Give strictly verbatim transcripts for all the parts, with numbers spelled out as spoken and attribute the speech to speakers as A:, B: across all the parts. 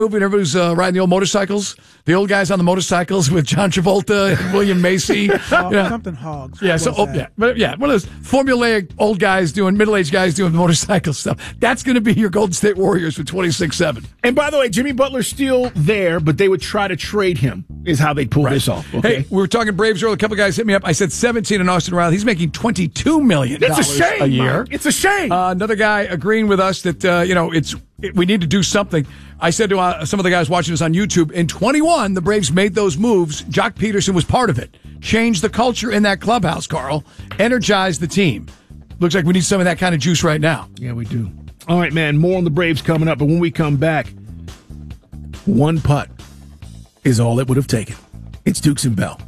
A: movie and everybody's uh, riding the old motorcycles. The old guys on the motorcycles with John Travolta and William Macy.
B: Oh,
A: you know.
B: Something hogs.
A: Yeah, so oh, yeah, but yeah, one of those formulaic old guys doing middle-aged guys doing motorcycle stuff. That's going to be your Golden State Warriors for twenty-six seven.
C: And by the way, Jimmy Butler's still there, but they would try to trade him. Is how they pull
A: right.
C: this off. Okay?
A: Hey, we were talking Braves earlier. A couple guys hit me up. I said seventeen in Austin Riley. He's making twenty-two million dollars
C: it's a, shame,
A: a year.
C: Mike. It's a shame.
A: Uh, another guy agreeing with us that uh, you know it's it, we need to do something. I said to uh, some of the guys watching us on YouTube, in twenty-one, the Braves made those moves. Jock Peterson was part of it. Changed the culture in that clubhouse, Carl. Energized the team. Looks like we need some of that kind of juice right now.
C: Yeah, we do. All right, man, more on the Braves coming up. But when we come back, one putt is all it would have taken. It's Dukes and Bell.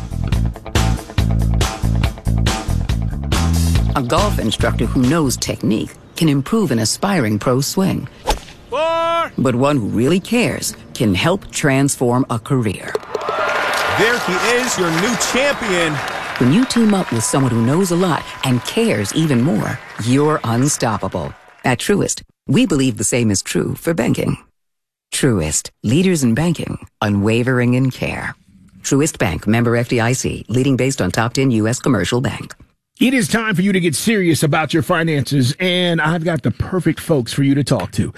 D: A golf instructor who knows technique can improve an aspiring pro swing.
E: Four.
D: But one who really cares can help transform a career.
E: There he is, your new champion.
D: When you team up with someone who knows a lot and cares even more, you're unstoppable. At Truist, we believe the same is true for banking. Truist, leaders in banking, unwavering in care. Truist Bank, member F D I C, leading based on top ten U S commercial bank.
C: It is time for you to get serious about your finances, and I've got the perfect folks for you to talk to.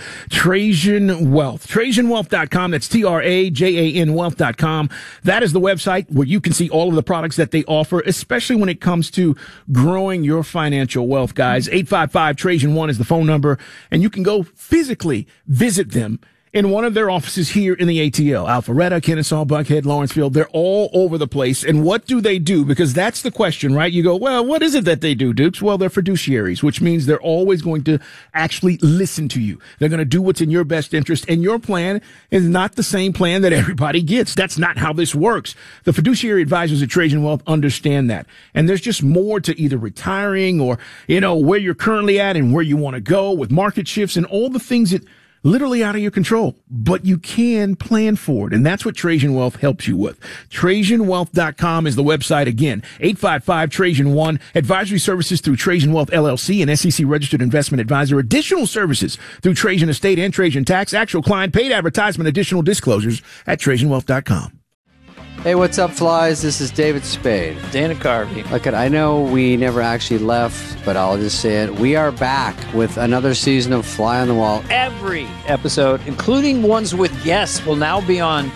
C: Trajan Wealth. Trajan Wealth dot com. That's T R A J A N Wealth dot com. That is the website where you can see all of the products that they offer, especially when it comes to growing your financial wealth, guys. eight five five Trajan one is the phone number, and you can go physically visit them in one of their offices here in the A T L. Alpharetta, Kennesaw, Buckhead, Lawrenceville, they're all over the place. And what do they do? Because that's the question, right? You go, well, what is it that they do, Dukes? Well, they're fiduciaries, which means they're always going to actually listen to you. They're going to do what's in your best interest. And your plan is not the same plan that everybody gets. That's not how this works. The fiduciary advisors at Trajan Wealth understand that. And there's just more to either retiring or, you know, where you're currently at and where you want to go with market shifts and all the things that literally out of your control, but you can plan for it. And that's what Trajan Wealth helps you with. Trajan Wealth dot com is the website. Again, eight five five Trajan one. Advisory services through Trajan Wealth L L C, an S E C registered investment advisor. Additional services through Trajan Estate and Trajan Tax. Actual client paid advertisement. Additional disclosures at Trajan Wealth dot com.
F: Hey, what's up, flies? This is David Spade.
G: Dana Carvey.
F: Look, I know we never actually left, but I'll just say it. We are back with another season of Fly on the Wall.
G: Every episode, including ones with guests, will now be on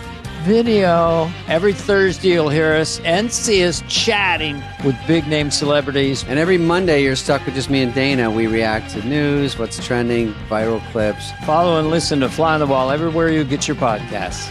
G: video. Every Thursday, you'll hear us and see us chatting with big-name celebrities.
F: And every Monday, you're stuck with just me and Dana. We react to news, what's trending, viral clips.
G: Follow and listen to Fly on the Wall everywhere you get your podcasts.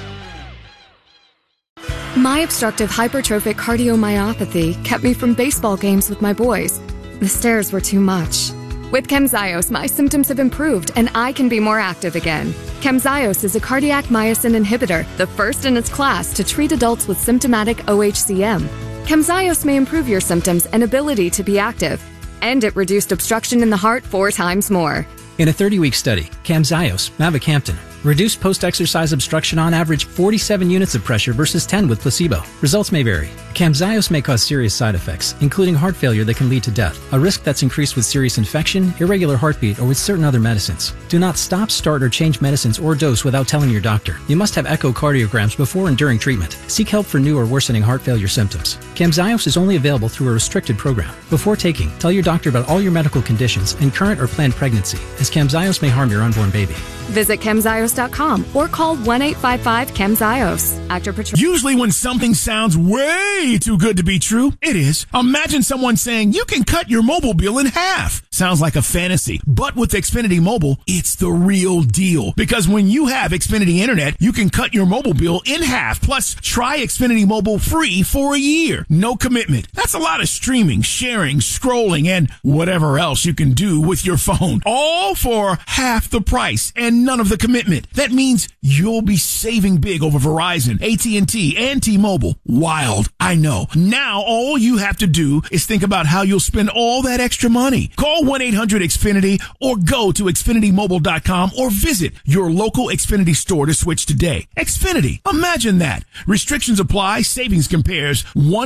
H: My obstructive hypertrophic cardiomyopathy kept me from baseball games with my boys. The stairs were too much. With Camzyos, my symptoms have improved and I can be more active again. Camzyos is a cardiac myosin inhibitor, the first in its class to treat adults with symptomatic O H C M. Camzyos may improve your symptoms and ability to be active. And it reduced obstruction in the heart four times more.
I: In a thirty-week study, Camzyos, mavacamten, reduced post-exercise obstruction on average forty-seven units of pressure versus ten with placebo. Results may vary. Camzyos may cause serious side effects, including heart failure that can lead to death, a risk that's increased with serious infection, irregular heartbeat, or with certain other medicines. Do not stop, start, or change medicines or dose without telling your doctor. You must have echocardiograms before and during treatment. Seek help for new or worsening heart failure symptoms. Camzyos is only available through a restricted program. Before taking, tell your doctor about all your medical conditions and current or planned pregnancy, as Camzyos may harm your unborn baby.
H: Visit Camzyos dot com or call one eight five five Camzyos. Actor Patricia.
C: Usually when something sounds way too good to be true, it is. Imagine someone saying you can cut your mobile bill in half. Sounds like a fantasy. But with Xfinity Mobile, it's the real deal. Because when you have Xfinity Internet, you can cut your mobile bill in half. Plus, try Xfinity Mobile free for a year. No commitment. That's a lot of streaming, sharing, scrolling, and whatever else you can do with your phone. All for half the price and none of the commitment. That means you'll be saving big over Verizon, A T and T, and T-Mobile. Wild, I know. Now all you have to do is think about how you'll spend all that extra money. Call one eight hundred X Finity or go to Xfinity Mobile dot com or visit your local Xfinity store to switch today. Xfinity, imagine that. Restrictions apply. Savings compares. One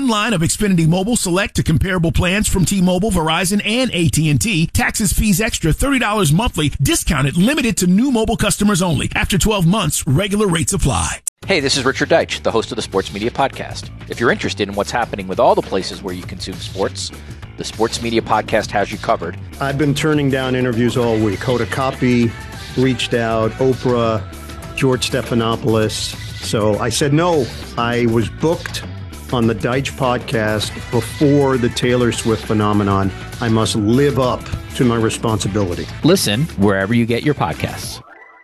C: one line of Xfinity Mobile Select to comparable plans from T-Mobile, Verizon, and A T and T. Taxes, fees extra, thirty dollars monthly. Discounted, limited to new mobile customers only. After twelve months, regular rates apply.
B: Hey, this is Richard Deitch, the host of the Sports Media Podcast. If you're interested in what's happening with all the places where you consume sports, the Sports Media Podcast has you covered.
J: I've been turning down interviews all week. Hoda Kotb reached out, Oprah, George Stephanopoulos. So I said no. I was booked on the Deitch podcast before the Taylor Swift phenomenon. I must live up to my responsibility.
B: Listen wherever you get your podcasts.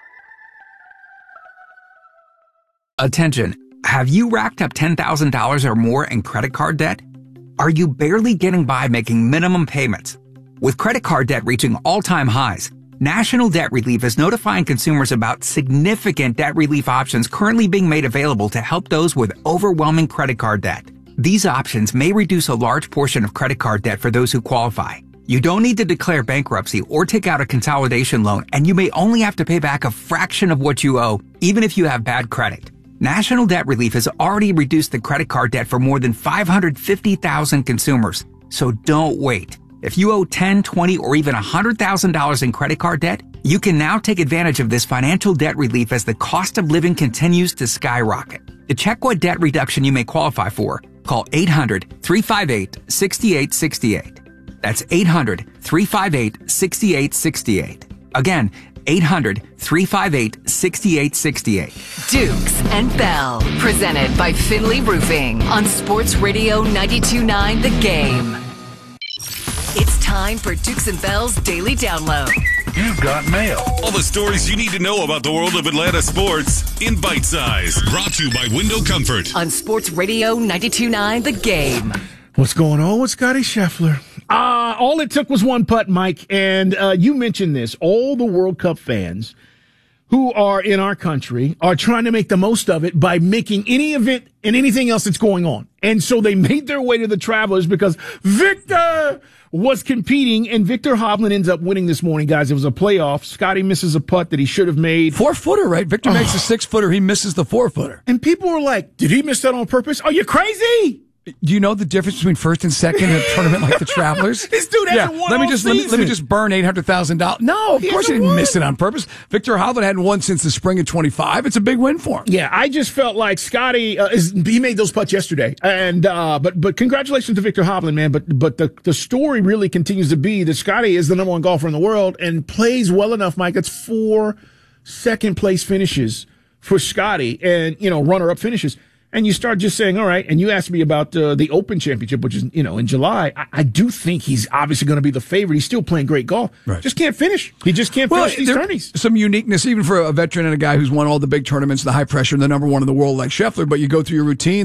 K: Attention. Have you racked up ten thousand dollars or more in credit card debt? Are you barely getting by making minimum payments? With credit card debt reaching all-time highs, National Debt Relief is notifying consumers about significant debt relief options currently being made available to help those with overwhelming credit card debt. These options may reduce a large portion of credit card debt for those who qualify. You don't need to declare bankruptcy or take out a consolidation loan, and you may only have to pay back a fraction of what you owe, even if you have bad credit. National Debt Relief has already reduced the credit card debt for more than five hundred fifty thousand consumers. So don't wait. If you owe ten, twenty, or even one hundred thousand dollars in credit card debt, you can now take advantage of this financial debt relief as the cost of living continues to skyrocket. To check what debt reduction you may qualify for, call eight hundred, three five eight, six eight six eight. That's eight hundred, three five eight, six eight six eight. Again, eight hundred, three five eight, six eight six eight.
L: Dukes and Bell, presented by Finley Roofing on Sports Radio ninety-two point nine The Game. It's time for Dukes and Bell's Daily Download.
M: You've got mail. All the stories you need to know about the world of Atlanta sports in bite size. Brought to you by Window Comfort.
L: On Sports Radio ninety-two point nine The Game.
C: What's going on with Scotty Scheffler? Uh, all it took was one putt, Mike, and uh, you mentioned this. All the World Cup fans who are in our country are trying to make the most of it by making any event and anything else that's going on. And so they made their way to the Travelers because Victor was competing, and Victor Hovland ends up winning this morning, guys. It was a playoff. Scotty misses a putt that he should have made.
A: Four-footer, right? Victor oh. makes a six-footer. He misses the four-footer.
C: And people were like, did he miss that on purpose? Are you crazy?
A: Do you know the difference between first and second in a tournament like the Travelers?
C: This dude hasn't
A: yeah.
C: won
A: let me
C: all
A: just let me, let me just burn eight hundred thousand dollars. No, of he course he didn't won. miss it on purpose. Victor Hovland hadn't won since the spring of twenty-five. It's a big win for him.
C: Yeah, I just felt like Scotty uh, is, he made those putts yesterday, and uh, but but congratulations to Victor Hovland, man. But but the the story really continues to be that Scotty is the number one golfer in the world and plays well enough, Mike. That's four second place finishes for Scotty, and you know runner up finishes. And you start just saying, all right, and you asked me about uh, the Open Championship, which is, you know, in July. I, I do think he's obviously going to be the favorite. He's still playing great golf. Right. Just can't finish. He just can't well, finish these tourneys.
A: Some uniqueness, even for a veteran and a guy who's won all the big tournaments, the high pressure, and the number one in the world like Scheffler, but you go through your routine.